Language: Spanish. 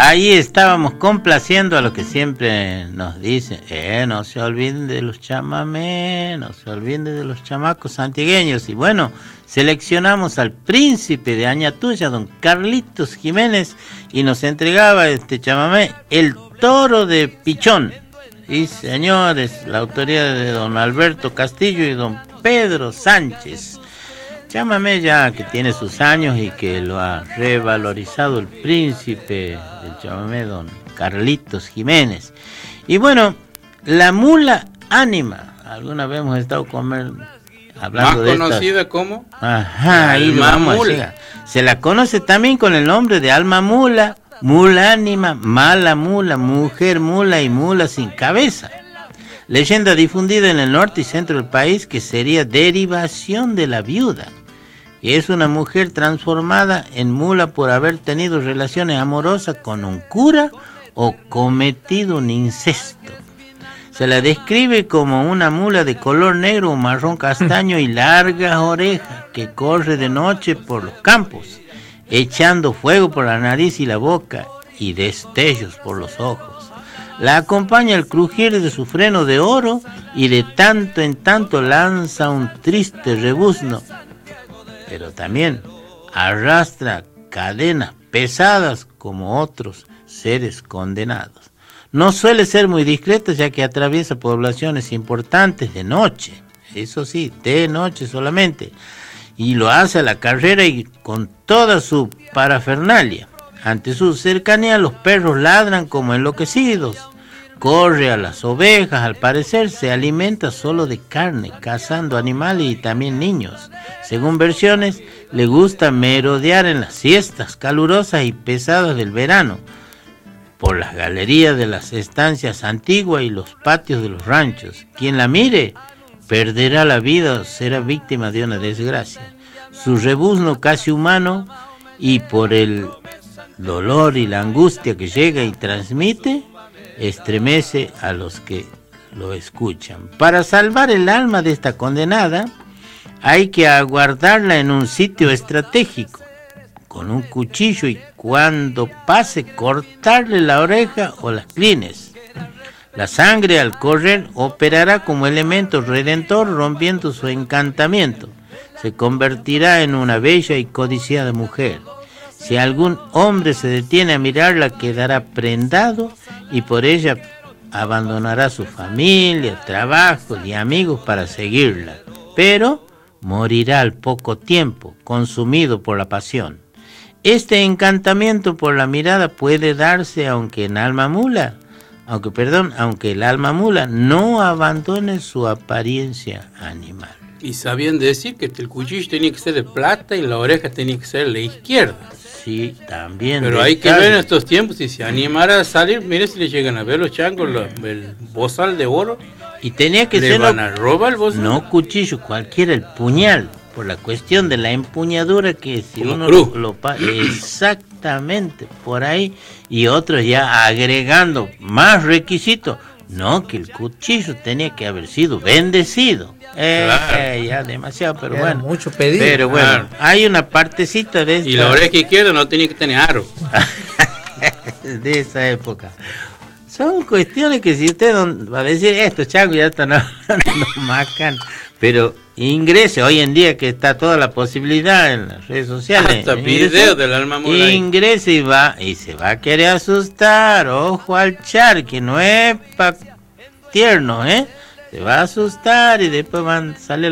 Ahí estábamos complaciendo a lo que siempre nos dicen, no se olviden de los chamamés, no se olviden de los chamacos santigueños. Y bueno, seleccionamos al príncipe de Añatuya, don Carlitos Jiménez, y nos entregaba este chamamé, El Toro de Pichón. Y señores, la autoría de don Alberto Castillo y don Pedro Sánchez. Chamamé ya que tiene sus años y que lo ha revalorizado el príncipe del chamamé, don Carlitos Jiménez. Y bueno, la mula ánima, alguna vez hemos estado hablando de esta. ¿Más conocida como? Ajá, ahí vamos a llegar. Se la conoce también con el nombre de alma mula, mula ánima, mala mula, mujer mula y mula sin cabeza. Leyenda difundida en el norte y centro del país que sería derivación de la viuda. Y es una mujer transformada en mula por haber tenido relaciones amorosas con un cura o cometido un incesto. Se la describe como una mula de color negro o marrón castaño y largas orejas que corre de noche por los campos, echando fuego por la nariz y la boca y destellos por los ojos. La acompaña el crujir de su freno de oro y de tanto en tanto lanza un triste rebuzno, pero también arrastra cadenas pesadas como otros seres condenados. No suele ser muy discreta ya que atraviesa poblaciones importantes de noche, eso sí, de noche solamente, y lo hace a la carrera y con toda su parafernalia. Ante su cercanía los perros ladran como enloquecidos. Corre a las ovejas, al parecer se alimenta solo de carne, cazando animales y también niños. Según versiones, le gusta merodear en las siestas calurosas y pesadas del verano, por las galerías de las estancias antiguas y los patios de los ranchos. Quien la mire, perderá la vida o será víctima de una desgracia. Su rebuzno casi humano y por el dolor y la angustia que llega y transmite, estremece a los que lo escuchan. Para salvar el alma de esta condenada, hay que aguardarla en un sitio estratégico, con un cuchillo y cuando pase cortarle la oreja o las crines. La sangre al correr operará como elemento redentor rompiendo su encantamiento. Se convertirá en una bella y codiciada mujer. Si algún hombre se detiene a mirarla, quedará prendado y por ella abandonará su familia, trabajo y amigos para seguirla. Pero morirá al poco tiempo, consumido por la pasión. Este encantamiento por la mirada puede darse aunque el alma mula no abandone su apariencia animal. Y sabían decir que el cuchillo tenía que ser de plata y la oreja tenía que ser de la izquierda. Sí, también. Pero hay que ver en estos tiempos si se animara a salir, mire si le llegan a ver los changos, el bozal de oro. Y tenía que le ser van a robar el bozal. No cuchillo, cualquiera, el puñal, por la cuestión de la empuñadura que si como uno cruz. lo exactamente por ahí, y otros ya agregando más requisitos. No, que el cuchillo tenía que haber sido bendecido. Claro. Ya demasiado, pero era bueno. mucho pedido. Pero bueno, claro. Hay una partecita de esta... Y la oreja izquierda no tenía que tener aro. de esa época. Son cuestiones que si usted va a decir, estos changos ya están no macan, pero ingrese, hoy en día que está toda la posibilidad en las redes sociales. Hasta video del alma mula. Ingrese y se va a querer asustar, ojo al char, que no es tierno, se va a asustar y después van a salir